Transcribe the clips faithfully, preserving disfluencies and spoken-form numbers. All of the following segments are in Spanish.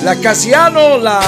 la Casiano, la...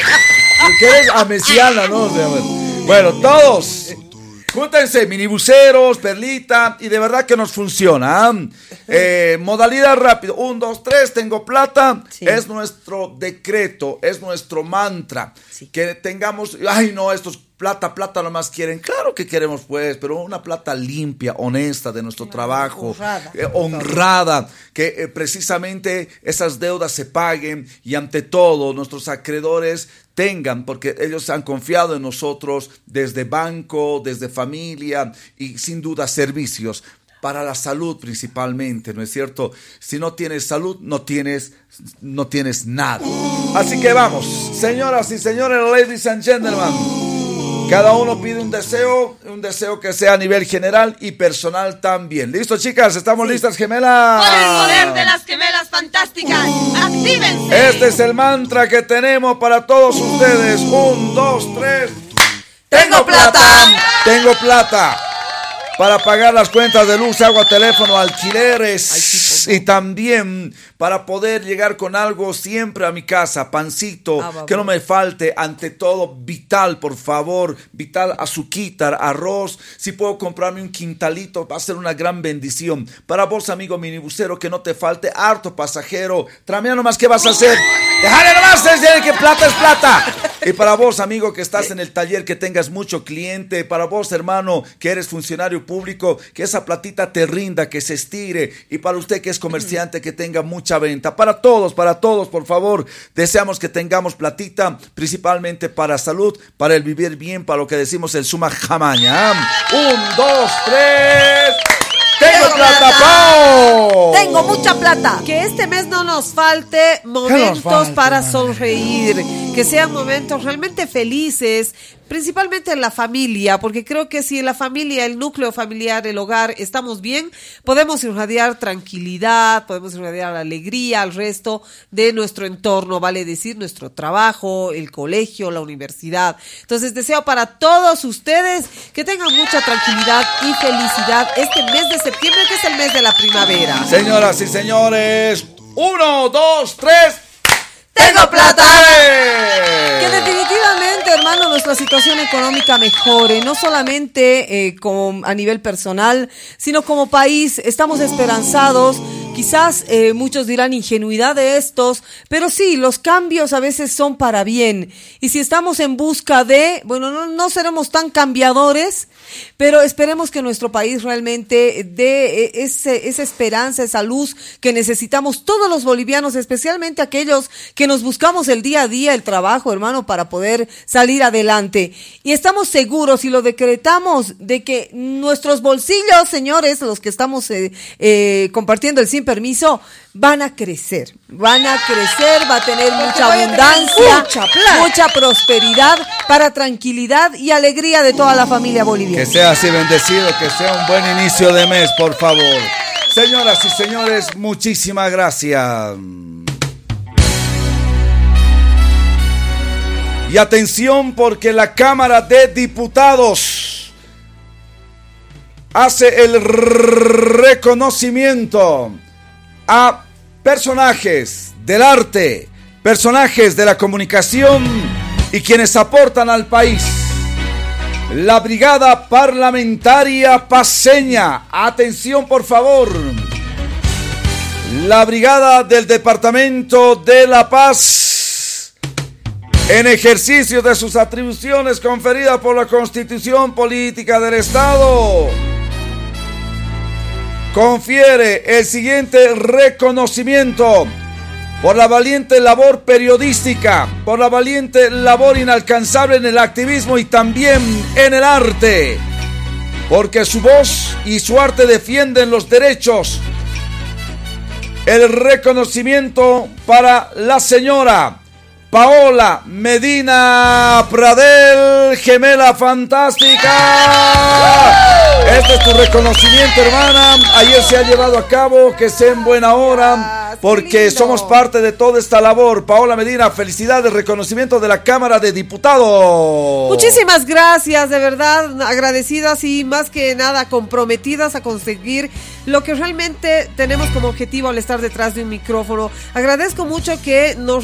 ¿Qué eres? Ah, Mesiana, ¿no? O sea, bueno. bueno, todos... Júntense, minibuseros, Perlita, y de verdad que nos funciona. ¿eh? Eh, modalidad rápido, un, dos, tres, tengo plata, sí. Es nuestro decreto, es nuestro mantra. Sí. Que tengamos, ay no, estos plata, plata nomás quieren. Claro que queremos pues, pero una plata limpia, honesta de nuestro claro, trabajo, honrada, eh, honrada que eh, precisamente esas deudas se paguen y ante todo nuestros acreedores tengan, porque ellos han confiado en nosotros desde banco, desde familia y sin duda servicios para la salud principalmente, ¿no es cierto? Si no tienes salud, no tienes, no tienes nada. Así que vamos, señoras y señores, ladies and gentlemen. Cada uno pide un deseo, un deseo que sea a nivel general y personal también. ¿Listo, chicas? ¿Estamos sí. listas, gemelas? Por el poder de las gemelas fantásticas, ¡actívense! Este es el mantra que tenemos para todos ustedes. Un, dos, tres. ¡Tengo plata! ¡Tengo plata! Para pagar las cuentas de luz, agua, teléfono, alquileres. Ay, sí, y también para poder llegar con algo siempre a mi casa, pancito, ah, que no me falte, ante todo, vital, por favor, vital, azuquita, arroz, si puedo comprarme un quintalito, va a ser una gran bendición. Para vos, amigo minibusero, que no te falte, harto pasajero, tramea nomás, ¿qué vas a hacer? Déjale nomás, es que plata es plata. Y para vos, amigo, que estás en el taller, que tengas mucho cliente, para vos, hermano, que eres funcionario público, que esa platita te rinda, que se estire, y para usted que es comerciante, que tenga mucha venta. Para todos, para todos, por favor, deseamos que tengamos platita, principalmente para salud, para el vivir bien, para lo que decimos el suma jamaña. Un, dos, tres... ¡Tengo plata, Pau! Tengo mucha plata. Que este mes no nos falte momentos nos falte, para sonreír, que sean momentos realmente felices, principalmente en la familia, porque creo que si en la familia, el núcleo familiar, el hogar, estamos bien, podemos irradiar tranquilidad, podemos irradiar alegría al resto de nuestro entorno, vale decir, nuestro trabajo, el colegio, la universidad. Entonces deseo para todos ustedes que tengan mucha tranquilidad y felicidad este mes de septiembre, que es el mes de la primavera. Señoras y señores, uno, dos, tres... ¡Tengo plata! Que definitivamente, hermano, nuestra situación económica mejore, no solamente eh, como a nivel personal, sino como país. Estamos esperanzados. Quizás eh, muchos dirán ingenuidad de estos, pero sí, los cambios a veces son para bien. Y si estamos en busca de, bueno, no, no seremos tan cambiadores, pero esperemos que nuestro país realmente dé ese, esa esperanza, esa luz que necesitamos todos los bolivianos, especialmente aquellos que nos buscamos el día a día, el trabajo, hermano, para poder salir adelante. Y estamos seguros y lo decretamos de que nuestros bolsillos, señores, los que estamos eh, eh, compartiendo el sin permiso, van a crecer, van a crecer, va a tener mucha abundancia, mucha, mucha prosperidad para tranquilidad y alegría de toda la familia boliviana. Que sea así bendecido, que sea un buen inicio de mes, por favor. Señoras y señores, muchísimas gracias. Y atención, porque la Cámara de Diputados hace el reconocimiento a personajes del arte, personajes de la comunicación y quienes aportan al país. La Brigada Parlamentaria Paceña, atención por favor. La Brigada del Departamento de La Paz, en ejercicio de sus atribuciones conferidas por la Constitución Política del Estado, confiere el siguiente reconocimiento por la valiente labor periodística, por la valiente labor inalcanzable en el activismo y también en el arte, porque su voz y su arte defienden los derechos. El reconocimiento para la señora Paola Medina Pradel, gemela fantástica. Este es tu reconocimiento, hermana. Ayer se ha llevado a cabo, que sea en buena hora, porque somos parte de toda esta labor. Paola Medina, felicidades, reconocimiento de la Cámara de Diputados. Muchísimas gracias, de verdad, agradecidas y más que nada comprometidas a conseguir lo que realmente tenemos como objetivo al estar detrás de un micrófono. Agradezco mucho que nos